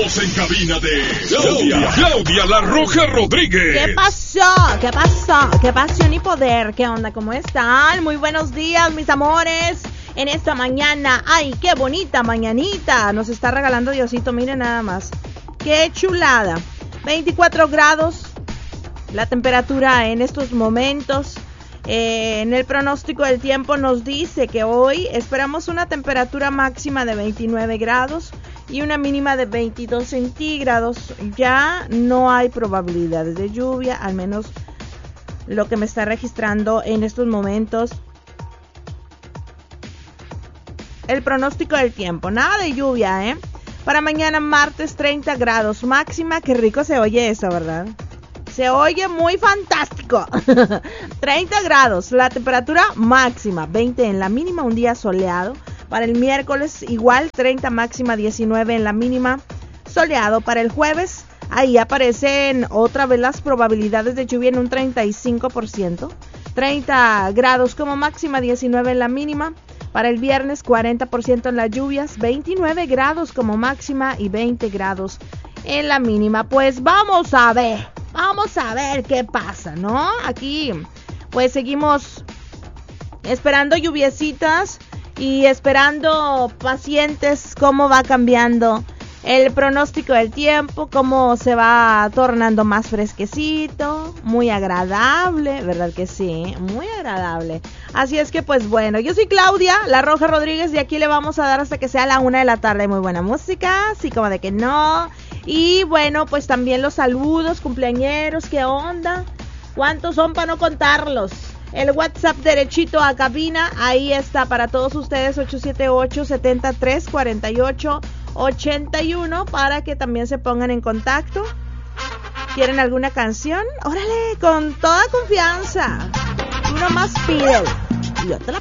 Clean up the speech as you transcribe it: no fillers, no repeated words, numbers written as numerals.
voz en cabina de Claudia La Roja Rodríguez. ¿Qué pasó? ¿Qué pasó? ¿Qué pasión y poder? ¿Qué onda? ¿Cómo están? Muy buenos días, mis amores. En esta mañana, ¡ay, qué bonita mañanita! Nos está regalando Diosito, miren nada más. ¡Qué chulada! 24 grados la temperatura en estos momentos. En el pronóstico del tiempo nos dice que hoy esperamos una temperatura máxima de 29 grados y una mínima de 22 centígrados. Ya no hay probabilidades de lluvia, al menos lo que me está registrando en estos momentos el pronóstico del tiempo. Nada de lluvia, Para mañana martes 30 grados máxima. Qué rico se oye eso, ¿verdad? Se oye muy fantástico. 30 grados, la temperatura máxima, 20 en la mínima, un día soleado. Para el miércoles igual, 30 máxima, 19 en la mínima, soleado. Para el jueves, ahí aparecen otra vez las probabilidades de lluvia en un 35%. 30 grados como máxima, 19 en la mínima. Para el viernes, 40% en las lluvias, 29 grados como máxima y 20 grados en la mínima. Pues vamos a ver qué pasa, ¿no? Aquí, pues seguimos esperando lluviecitas y esperando pacientes cómo va cambiando el pronóstico del tiempo, cómo se va tornando más fresquecito, muy agradable, ¿verdad que sí? Muy agradable. Así es que pues bueno, yo soy Claudia La Roja Rodríguez y aquí le vamos a dar hasta que sea la 1 de la tarde. Muy buena música, así como de que no. Y bueno, pues también los saludos, cumpleañeros, ¿qué onda? ¿Cuántos son para no contarlos? El WhatsApp derechito a cabina, ahí está para todos ustedes, 878-7348-81, para que también se pongan en contacto. ¿Quieren alguna canción? Órale, con toda confianza. Tú nomás pídelo y yo te la